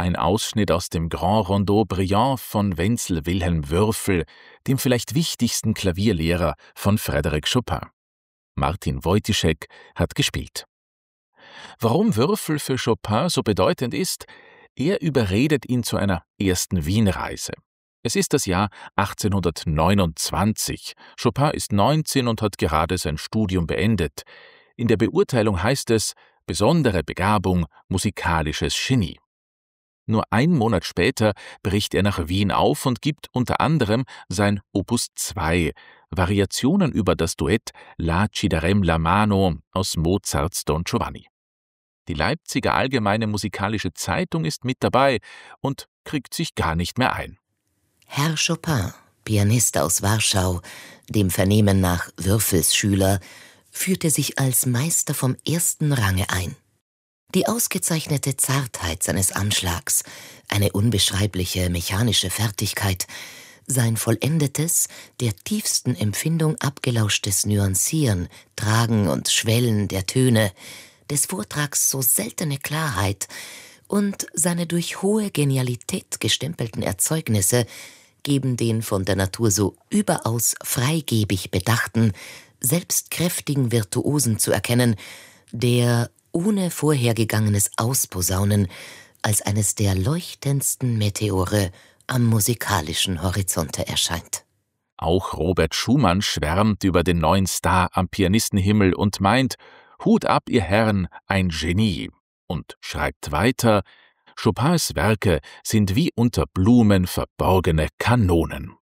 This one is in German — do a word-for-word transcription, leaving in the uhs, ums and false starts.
Ein Ausschnitt aus dem Grand Rondeau Brillant von Wenzel Wilhelm Wörfel, dem vielleicht wichtigsten Klavierlehrer von Frédéric Chopin. Martin Wojtyszek hat gespielt. Warum Wörfel für Chopin so bedeutend ist? Er überredet ihn zu einer ersten Wienreise. Es ist das Jahr achtzehnhundertneunundzwanzig. Chopin ist neunzehn und hat gerade sein Studium beendet. In der Beurteilung heißt es: besondere Begabung, musikalisches Genie. Nur einen Monat später bricht er nach Wien auf und gibt unter anderem sein Opus zwei, Variationen über das Duett La ci darem la mano aus Mozarts Don Giovanni. Die Leipziger Allgemeine Musikalische Zeitung ist mit dabei und kriegt sich gar nicht mehr ein. Herr Chopin, Pianist aus Warschau, dem Vernehmen nach Wörfels Schüler, führte sich als Meister vom ersten Range ein. Die ausgezeichnete Zartheit seines Anschlags, eine unbeschreibliche mechanische Fertigkeit, sein vollendetes, der tiefsten Empfindung abgelauschtes Nuancieren, Tragen und Schwellen der Töne, des Vortrags so seltene Klarheit und seine durch hohe Genialität gestempelten Erzeugnisse geben den von der Natur so überaus freigebig bedachten, selbst kräftigen Virtuosen zu erkennen, der ohne vorhergegangenes Ausposaunen als eines der leuchtendsten Meteore am musikalischen Horizonte erscheint. Auch Robert Schumann schwärmt über den neuen Star am Pianistenhimmel und meint: Hut ab, ihr Herren, ein Genie, und schreibt weiter: Chopins Werke sind wie unter Blumen verborgene Kanonen.